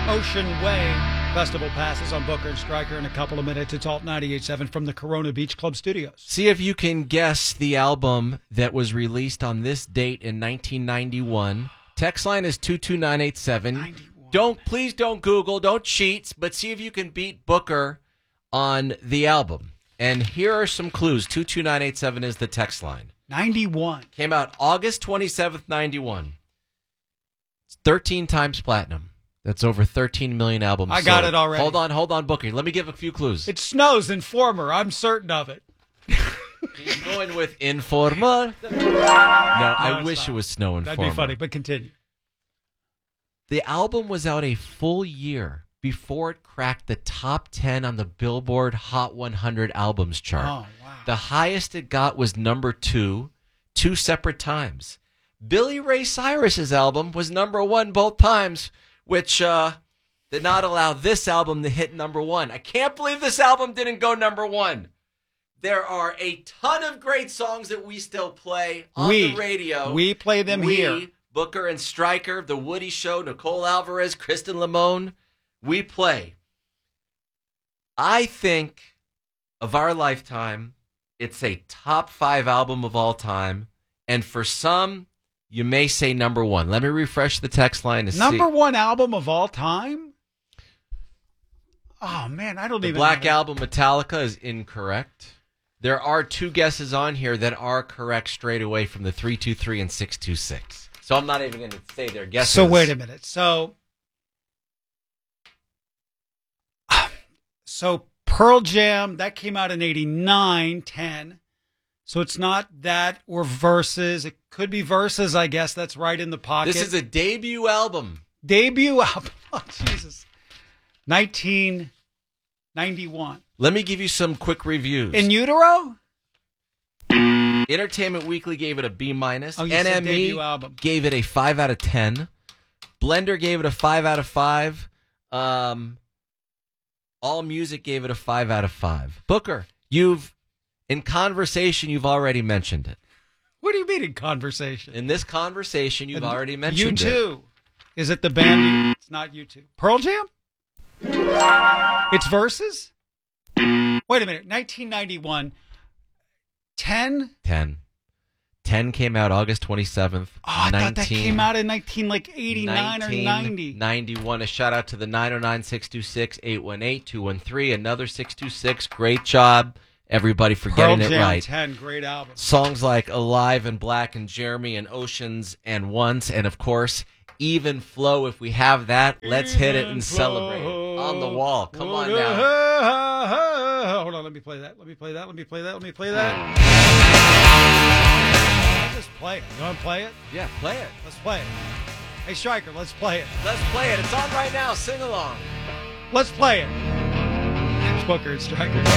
Ocean Way Festival passes on Booker and Stryker in a couple of minutes. It's Alt 98.7 from the Corona Beach Club studios. See if you can guess the album that was released on this date in 1991. Text line is 22987. Please don't Google, don't cheat, but see if you can beat Booker on the album. And here are some clues. 22987 is the text line. 91. Came out August 27th, 91. It's 13 times platinum. That's over 13 million albums I got it already. Hold on, Booker. Let me give a few clues. It snows Informer. I'm certain of it. He's going with Informer. No, I wish it was Snow Informer. That'd be funny, but continue. The album was out a full year before it cracked the top 10 on the Billboard Hot 100 albums chart. Oh, wow. The highest it got was number 2, 2 separate times. Billy Ray Cyrus's album was number 1 both times, which did not allow this album to hit number 1. I can't believe this album didn't go number 1. There are a ton of great songs that we still play on the radio. We play them here. Booker and Stryker, The Woody Show, Nicole Alvarez, Kristen Limon. We play. I think of our lifetime, it's a top 5 album of all time. And for some, you may say number 1. Let me refresh the text line to see. Number 1 album of all time? Oh, man, I don't The even know. The Black Album, Metallica, is incorrect. There are 2 guesses on here that are correct straight away from the 323 and 626. So I'm not even going to say their guesses. So wait a minute. So Pearl Jam, that came out in 89, 10. So it's not that or Versus. It could be Versus, I guess. That's right in the pocket. This is a debut album. Debut album. Oh, Jesus. 1991. Let me give you some quick reviews. In Utero? Entertainment Weekly gave it a B-. NME gave it a 5 out of 10. Blender gave it a 5 out of 5. All Music gave it a 5 out of 5. Booker, in conversation, you've already mentioned it. What do you mean in conversation? In this conversation, you've already mentioned it. U2. Is it the band? It's not U2. Pearl Jam? It's Versus? Wait a minute. 1991. 10? 10 came out August 27th. Oh, I thought that came out in 89 or 90. 91. A shout out to the 909-626-818-213. Another 626. Great job, everybody, for getting it right. 10, great album. Songs like Alive and Black and Jeremy and Oceans and Once, and of course, Even Flow. If we have that, let's hit it and celebrate. On the Wall. Come on now. Hold on, let me play that. I'll just play it. You want to play it? Yeah, play it. Let's play it. Hey, Stryker, let's play it. Let's play it. It's on right now. Sing along. Let's play it. It's Booker and Stryker.